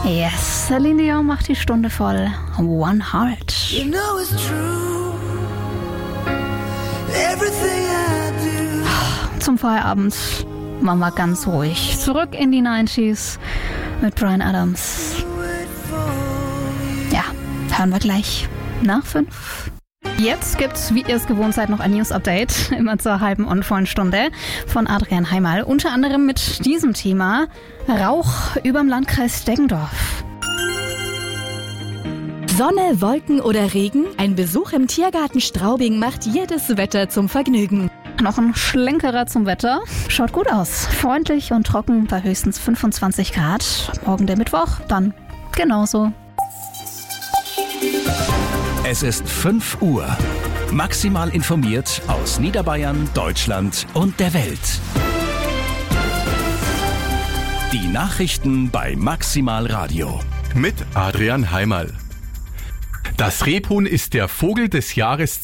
Yes, Celine Dion macht die Stunde voll. One Heart. You know it's true. Everything I do. Zum Feierabend machen wir ganz ruhig. Zurück in die 90s mit Bryan Adams. Ja, hören wir gleich nach 5. Jetzt gibt's, wie ihr es gewohnt seid, noch ein News-Update, immer zur halben und vollen Stunde von Adrian Heimal. Unter anderem mit diesem Thema Rauch überm Landkreis Deggendorf. Sonne, Wolken oder Regen? Ein Besuch im Tiergarten Straubing macht jedes Wetter zum Vergnügen. Noch ein Schlenkerer zum Wetter. Schaut gut aus. Freundlich und trocken bei höchstens 25 Grad. Morgen der Mittwoch, dann genauso. Es ist 5 Uhr. Maximal informiert aus Niederbayern, Deutschland und der Welt. Die Nachrichten bei Maximal Radio. Mit Adrian Heimal. Das Rebhuhn ist der Vogel des Jahres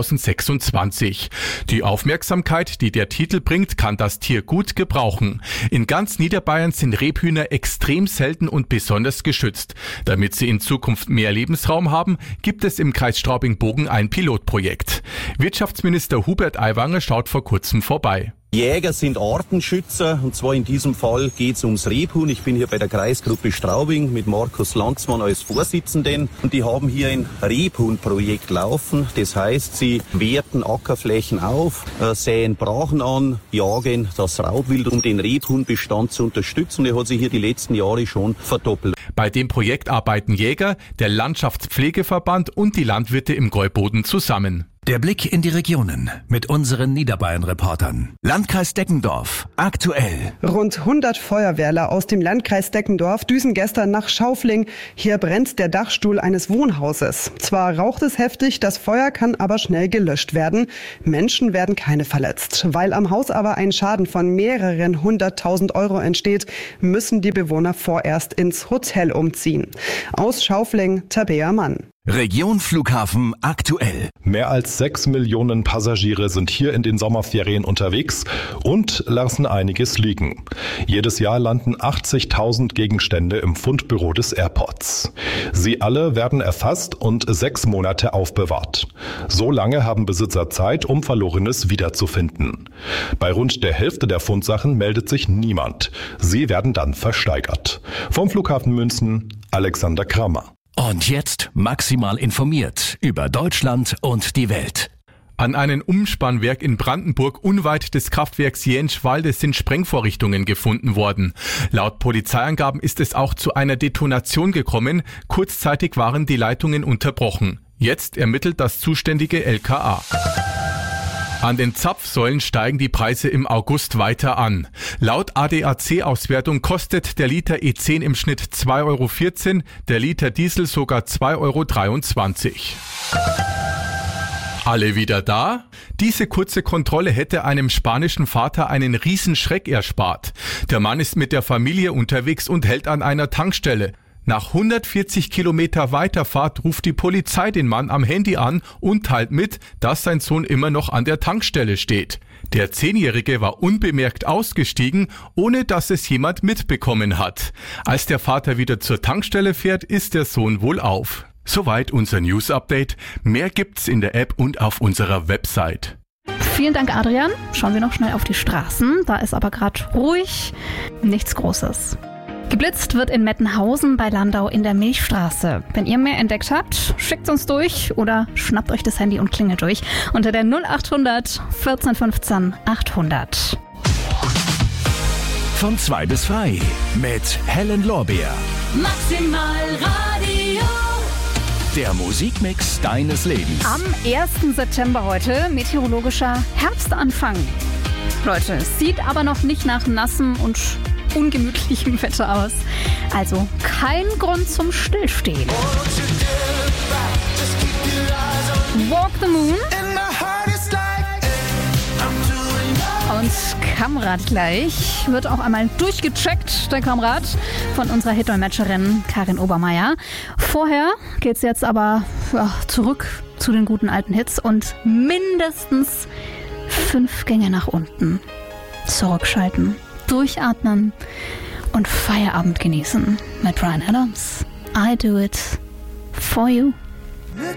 2026. Die Aufmerksamkeit, die der Titel bringt, kann das Tier gut gebrauchen. In ganz Niederbayern sind Rebhühner extrem selten und besonders geschützt. Damit sie in Zukunft mehr Lebensraum haben, gibt es im Kreis Straubing-Bogen ein Pilotprojekt. Wirtschaftsminister Hubert Aiwanger schaut vor kurzem vorbei. Jäger sind Artenschützer und zwar in diesem Fall geht es ums Rebhuhn. Ich bin hier bei der Kreisgruppe Straubing mit Markus Lanzmann als Vorsitzenden und die haben hier ein Rebhuhnprojekt laufen. Das heißt, sie werten Ackerflächen auf, säen Brachen an, jagen das Raubwild, um den Rebhuhnbestand zu unterstützen. Der hat sich hier die letzten Jahre schon verdoppelt. Bei dem Projekt arbeiten Jäger, der Landschaftspflegeverband und die Landwirte im Gäuboden zusammen. Der Blick in die Regionen mit unseren Niederbayern-Reportern. Landkreis Deggendorf, aktuell. Rund 100 Feuerwehrler aus dem Landkreis Deggendorf düsen gestern nach Schaufling. Hier brennt der Dachstuhl eines Wohnhauses. Zwar raucht es heftig, das Feuer kann aber schnell gelöscht werden. Menschen werden keine verletzt. Weil am Haus aber ein Schaden von mehreren 100.000 Euro entsteht, müssen die Bewohner vorerst ins Hotel umziehen. Aus Schaufling, Tabea Mann. Region Flughafen aktuell. Mehr als 6 Millionen Passagiere sind hier in den Sommerferien unterwegs und lassen einiges liegen. Jedes Jahr landen 80.000 Gegenstände im Fundbüro des Airports. Sie alle werden erfasst und 6 Monate aufbewahrt. So lange haben Besitzer Zeit, um Verlorenes wiederzufinden. Bei rund der Hälfte der Fundsachen meldet sich niemand. Sie werden dann versteigert. Vom Flughafen München, Alexander Kramer. Und jetzt maximal informiert über Deutschland und die Welt. An einem Umspannwerk in Brandenburg unweit des Kraftwerks Jenschwalde sind Sprengvorrichtungen gefunden worden. Laut Polizeiangaben ist es auch zu einer Detonation gekommen. Kurzzeitig waren die Leitungen unterbrochen. Jetzt ermittelt das zuständige LKA. An den Zapfsäulen steigen die Preise im August weiter an. Laut ADAC-Auswertung kostet der Liter E10 im Schnitt 2,14 €, der Liter Diesel sogar 2,23 €. Alle wieder da? Diese kurze Kontrolle hätte einem spanischen Vater einen Riesenschreck erspart. Der Mann ist mit der Familie unterwegs und hält an einer Tankstelle. Nach 140 Kilometer Weiterfahrt ruft die Polizei den Mann am Handy an und teilt mit, dass sein Sohn immer noch an der Tankstelle steht. Der 10-Jährige war unbemerkt ausgestiegen, ohne dass es jemand mitbekommen hat. Als der Vater wieder zur Tankstelle fährt, ist der Sohn wohl auf. Soweit unser News-Update. Mehr gibt's in der App und auf unserer Website. Vielen Dank, Adrian. Schauen wir noch schnell auf die Straßen. Da ist aber gerade ruhig. Nichts Großes. Geblitzt wird in Mettenhausen bei Landau in der Milchstraße. Wenn ihr mehr entdeckt habt, schickt's uns durch oder schnappt euch das Handy und klingelt durch unter der 0800 14 15 800. Von 2 bis frei mit Helen Lorbeer. Maximal Radio. Der Musikmix deines Lebens. Am 1. September heute meteorologischer Herbstanfang. Leute, es sieht aber noch nicht nach nassem und ungemütlichem Wetter aus. Also kein Grund zum Stillstehen. Walk the Moon. Und Kamrat gleich wird auch einmal durchgecheckt, der Kamrat, von unserer Hitdolmetscherin Karin Obermeier. Vorher geht's jetzt aber zurück zu den guten alten Hits und mindestens 5 Gänge nach unten. Zurückschalten, durchatmen und Feierabend genießen mit Bryan Adams. I do it for you.